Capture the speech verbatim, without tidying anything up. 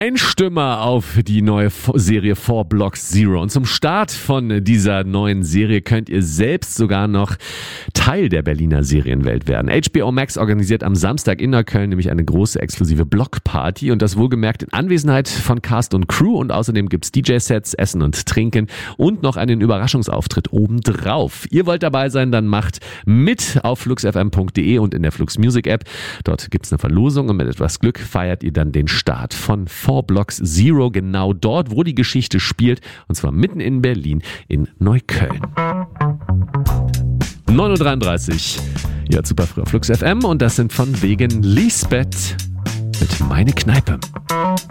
Einstimmer auf die neue Serie Four Blocks Zero. Und zum Start von dieser neuen Serie könnt ihr selbst sogar noch Teil der Berliner Serienwelt werden. H B O Max organisiert am Samstag in Neukölln nämlich eine große exklusive Blockparty und das wohlgemerkt in Anwesenheit von Cast und Crew und außerdem gibt's D J-Sets, Essen und Trinken und noch einen Überraschungsauftritt obendrauf. Ihr wollt dabei sein, dann macht mit auf flux f m punkt d e und in der Flux Music App. Dort gibt's eine Verlosung und mit etwas Glück feiert ihr dann den Start von Four Blocks Zero, genau dort, wo die Geschichte spielt, und zwar mitten in Berlin, in Neukölln. neun Uhr dreiunddreißig. Ja, super früh auf Flux F M und das sind von wegen Lisbeth mit Meine Kneipe.